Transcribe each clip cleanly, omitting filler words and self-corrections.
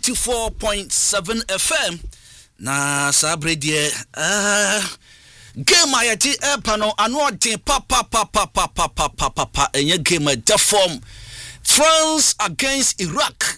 94.7 FM. Na sabre die game ayati epano anode papa enye game de form France against Iraq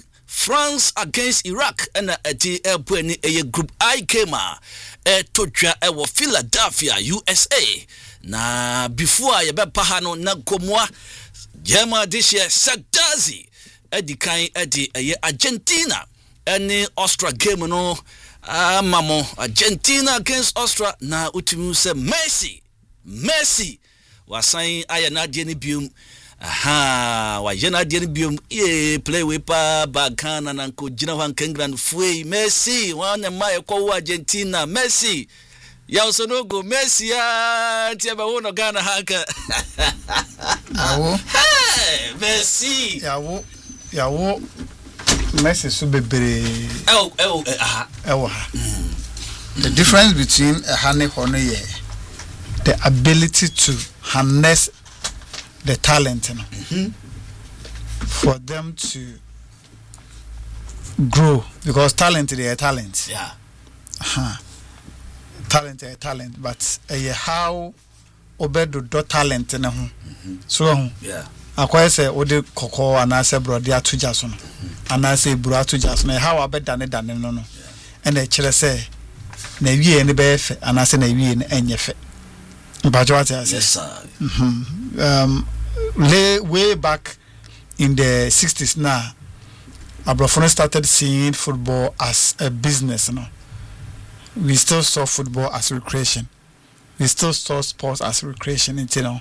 and ati epo ni eye group I game totwa ewo Philadelphia USA. Na before ye be pa no na komwa Jema this year Sagdazi edikan edi eye Argentina any Austria game no mamo Argentina against Austria na utimi se Messi wasan ayana die ni biom wa yena die ni biom play we pa bagana na ko gina hwan England fuei Messi wana mai ko Argentina Messi ya usono go Messi ya tie ba wono Ghana haka yawo Messi yawo Messi so bebre the difference between a honey the ability to harness the talent for them to grow, because talent is a talent. Talent, but how obedo do talent na ho so akwai say odi kokko anase brode atoja so no anase buru atoja so no how abedane no and e kire say na wie ne be fe anase na wie ne enye fe but what I say way back in the 60s now Abrafone started seeing football as a business. We still saw football as recreation. We still saw sports as recreation. We've not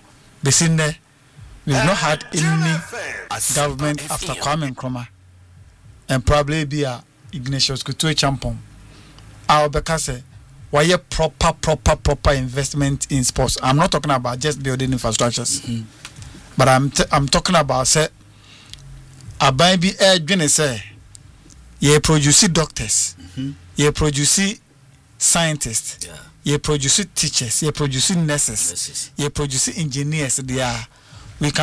had any government after Kwame Nkrumah, and probably be a Ignatius Kutu Champon. Our Bekase, why proper investment in sports? I'm not talking about just building infrastructures, but I'm talking about say a baby air say ye produce doctors, ye produce scientists, ye produce teachers, ye produce nurses, ye produce engineers. They are we can